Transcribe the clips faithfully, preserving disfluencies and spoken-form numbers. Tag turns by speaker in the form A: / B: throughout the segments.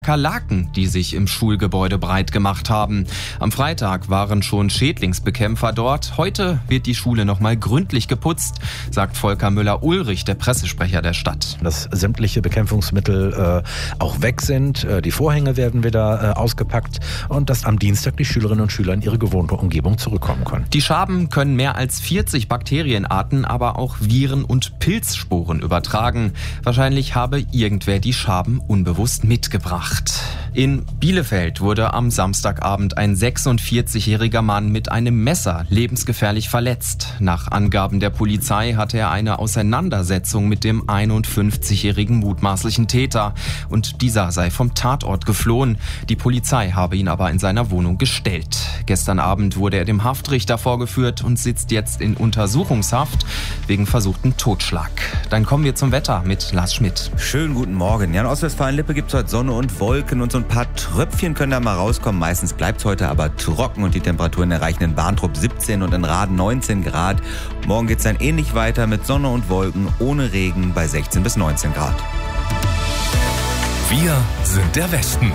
A: Kakerlaken, die sich im Schulgebäude breit gemacht haben. Am Freitag waren schon Schädlingsbekämpfer dort. Heute wird die Schule noch mal gründlich geputzt, sagt Volker Müller-Ulrich, der Pressesprecher der Stadt.
B: Dass sämtliche Bekämpfungsmittel äh, auch weg sind, äh, die Vorhänge werden wieder äh, ausgepackt und dass am Dienstag die Schülerinnen und Schüler in ihre gewohnte Umgebung zurückkommen können.
A: Die Schaben können mehr als vierzig Bakterienarten, aber auch Viren und Pilzsporen übertragen. Wahrscheinlich habe irgendwer die Schaben unbewusst mitgebracht. In Bielefeld wurde am Samstagabend ein sechsundvierzigjähriger Mann mit einem Messer lebensgefährlich verletzt. Nach Angaben der Polizei hatte er eine Auseinandersetzung mit dem einundfünfzigjährigen mutmaßlichen Täter und dieser sei vom Tatort geflohen. Die Polizei habe ihn aber in seiner Wohnung gestellt. Gestern Abend wurde er dem Haftrichter vorgeführt und sitzt jetzt in Untersuchungshaft wegen versuchten Totschlag. Dann kommen wir zum Wetter mit Lars Schmidt.
C: Schönen guten Morgen. Ja, in Ostwestfalen-Lippe gibt es heute Sonne und Wolken und so ein paar Tröpfchen können da mal rauskommen. Meistens bleibt es heute aber trocken und die Temperaturen erreichen in Barntrup siebzehn und in Rahden neunzehn Grad. Morgen geht es dann ähnlich weiter mit Sonne und Wolken ohne Regen bei sechzehn bis neunzehn Grad.
D: Wir sind der Westen.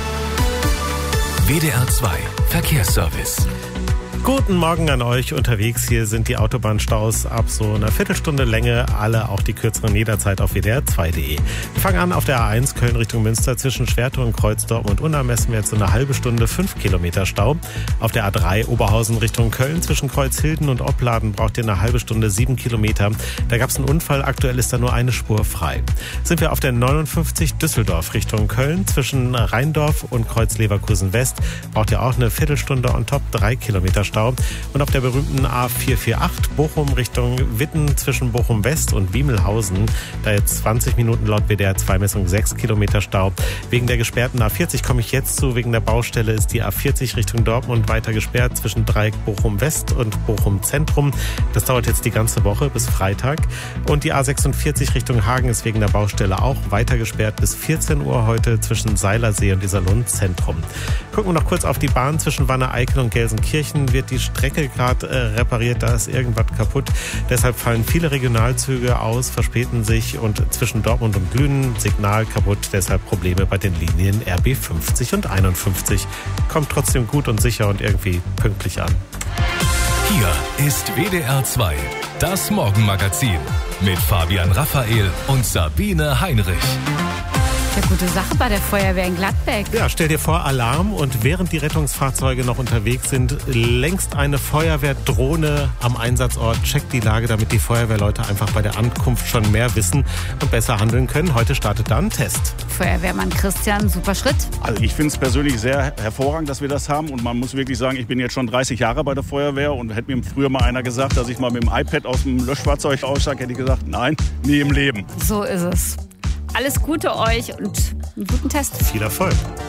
D: W D R zwei Verkehrsservice.
E: Guten Morgen an euch unterwegs. Hier sind die Autobahnstaus ab so einer Viertelstunde Länge. Alle, auch die kürzeren, jederzeit auf w d r zwei punkt d e. Wir fangen an auf der A eins Köln Richtung Münster. Zwischen Schwertau und Kreuzdorf und Unna messen wir jetzt so eine halbe Stunde fünf Kilometer Stau. Auf der A drei Oberhausen Richtung Köln zwischen Kreuzhilden und Opladen braucht ihr eine halbe Stunde sieben Kilometer. Da gab es einen Unfall. Aktuell ist da nur eine Spur frei. Sind wir auf der neunundfünfzig Düsseldorf Richtung Köln zwischen Rheindorf und Kreuz Leverkusen West braucht ihr auch eine Viertelstunde on top, drei Kilometer Stau. Und auf der berühmten A vier vier acht Bochum Richtung Witten zwischen Bochum West und Wiemelhausen, da jetzt zwanzig Minuten laut W D R zwei Messung sechs Kilometer Stau. Wegen der gesperrten A vierzig komme ich jetzt zu. Wegen der Baustelle ist die A vierzig Richtung Dortmund weiter gesperrt zwischen Dreieck Bochum West und Bochum Zentrum. Das dauert jetzt die ganze Woche bis Freitag. Und die A sechsundvierzig Richtung Hagen ist wegen der Baustelle auch weiter gesperrt bis vierzehn Uhr heute zwischen Seilersee und Iserlohn Zentrum. Gucken wir noch kurz auf die Bahn zwischen Wanne-Eickel und Gelsenkirchen. Wird die Strecke gerade äh, repariert, da ist irgendwas kaputt. Deshalb fallen viele Regionalzüge aus, verspäten sich und zwischen Dortmund und Lünen Signal kaputt. Deshalb Probleme bei den Linien R B fünfzig und einundfünfzig. Kommt trotzdem gut und sicher und irgendwie pünktlich an.
D: Hier ist W D R zwei, das Morgenmagazin mit Fabian Raphael und Sabine Heinrich.
F: Eine gute Sache bei der Feuerwehr in Gladbeck.
E: Ja, stell dir vor, Alarm und während die Rettungsfahrzeuge noch unterwegs sind, längst eine Feuerwehrdrohne am Einsatzort, checkt die Lage, damit die Feuerwehrleute einfach bei der Ankunft schon mehr wissen und besser handeln können. Heute startet da ein Test.
F: Feuerwehrmann Christian, super Schritt.
G: Also ich finde es persönlich sehr hervorragend, dass wir das haben und man muss wirklich sagen, ich bin jetzt schon dreißig Jahre bei der Feuerwehr und hätte mir früher mal einer gesagt, dass ich mal mit dem iPad aus dem Löschfahrzeug aussteige, hätte ich gesagt, nein, nie im Leben.
F: So ist es. Alles Gute euch und einen guten Test.
E: Viel Erfolg.